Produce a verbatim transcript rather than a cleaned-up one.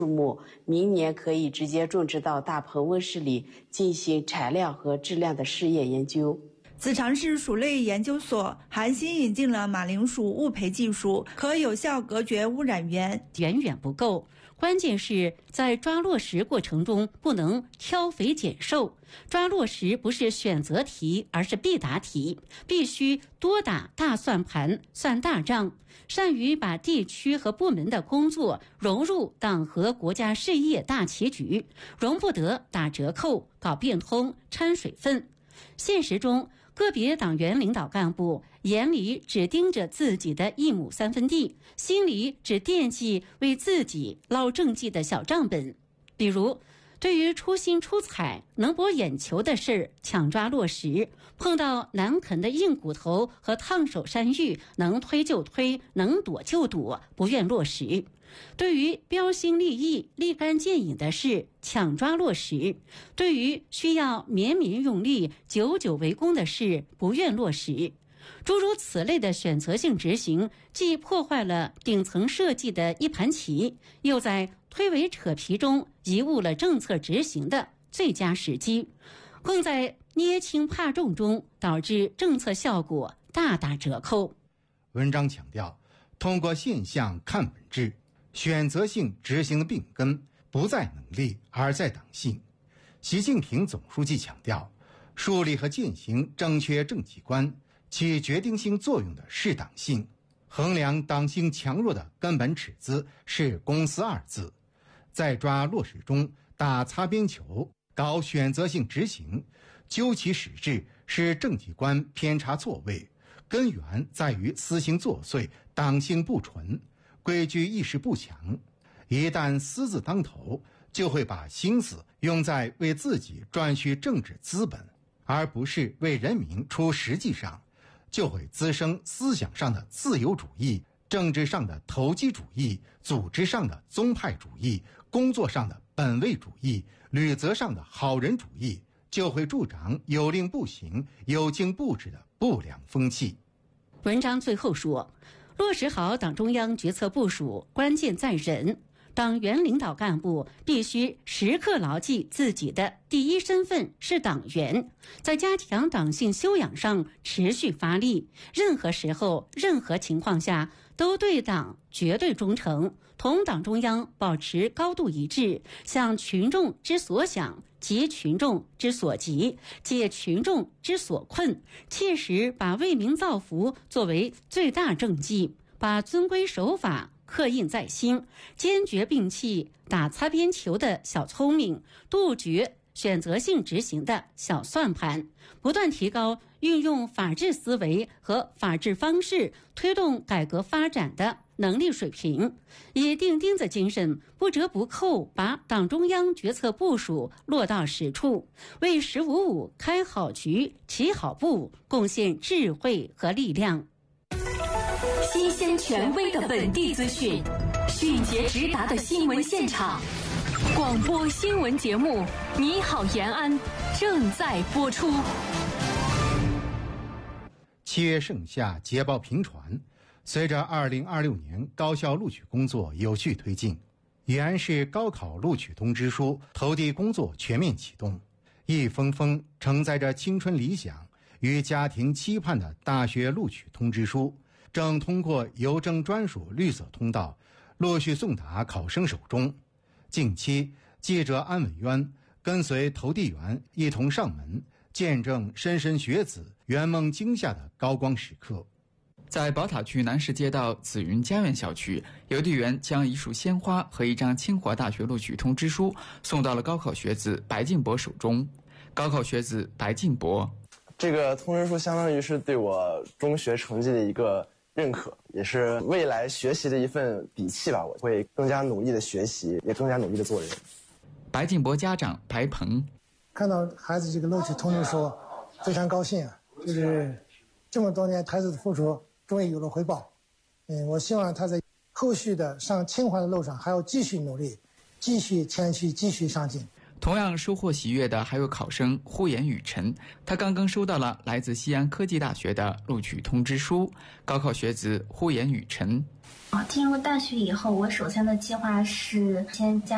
树木明年可以直接种植到大棚温室里进行产量和质量的试验研究。 子长市鼠类研究所含新引进了马铃薯误培技术，可有效隔绝污染源。 远远不够，关键是在抓落实过程中不能挑肥拣瘦。抓落实不是选择题，而是必答题，必须多打大算盘，算大账，善于把地区和部门的工作融入党和国家事业大棋局，容不得打折扣、搞变通、掺水分。现实中，个别党员领导干部眼里只盯着自己的一亩三分地，心里只惦记为自己捞政绩的小账本。比如，对于出新出彩、能博眼球的事儿抢抓落实，碰到难啃的硬骨头和烫手山芋，能推就推，能躲就躲，不愿落实。对于标新立异、立竿见影的事，抢抓落实；对于需要绵绵用力、久久为功的事，不愿落实。诸如此类的选择性执行，既破坏了顶层设计的一盘棋，又在推诿扯皮中贻误了政策执行的最佳时机，更在捏轻怕重中导致政策效果大打折扣。 文章强调，通过现象看本质，选择性执行的病根不在能力，而在党性。习近平总书记强调，树立和践行正确政绩观，起决定性作用的是党性。衡量党性强弱的根本尺子是公司二字。在抓落实中打擦边球，搞选择性执行，究其实质是政绩观偏差错位，根源在于私心作祟，党性不纯，规矩意识不强。一旦私字当头，就会把心思用在为自己赚取政治资本，而不是为人民出实际上，就会滋生思想上的自由主义，政治上的投机主义，组织上的宗派主义，工作上的本位主义，履责上的好人主义，就会助长有令不行、有经不止的不良风气。 文章最后说，落实好党中央决策部署，关键在人。党员领导干部必须时刻牢记自己的第一身份是党员，在加强党性修养上持续发力，任何时候、任何情况下都对党绝对忠诚，同党中央保持高度一致，向群众之所想、急群众之所急、解群众之所困，切实把为民造福作为最大政绩，把遵规守法刻印在心，坚决摒弃打擦边球的小聪明，杜绝选择性执行的小算盘，不断提高运用法治思维和法治方式推动改革发展的能力水平，以钉钉子精神不折不扣把党中央决策部署落到实处，为“十五五”开好局、起好步贡献智慧和力量。 新鲜权威的本地资讯，迅捷直达的新闻现场，广播新闻节目《你好延安》正在播出。 七月盛夏，捷报频传，随着二零二六年高校录取工作有序推进，延安市高考录取通知书投递工作全面启动，一封封承载着青春理想与家庭期盼的大学录取通知书正通过邮政专属绿色通道陆续送达考生手中。近期，记者安伟渊跟随投递员一同上门，见证莘莘学子圆梦惊吓的高光时刻。 在宝塔区南市街道紫云家苑小区，邮递员将一束鲜花和一张清华大学录取通知书送到了高考学子白进博手中。高考学子白进博， 这个通知书相当于是对我中学成绩的一个认可，也是未来学习的一份底气吧。我会更加努力的学习，也更加努力的做人。 白进博家长白鹏， 看到孩子这个录取通知书，非常高兴啊！就是这么多年孩子的付出，终于有了回报。嗯，我希望他在后续的上清华的路上还要继续努力，继续谦虚，继续上进。 同样收获喜悦的还有考生呼延雨辰，他刚刚收到了来自西安科技大学的录取通知书。高考学子呼延雨辰， 进入大学以后，我首先的计划是先加